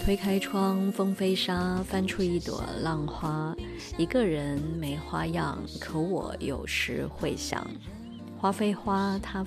推开窗，风飞沙，翻出一朵浪花。一个人没花样，可我有时会想，花非花，它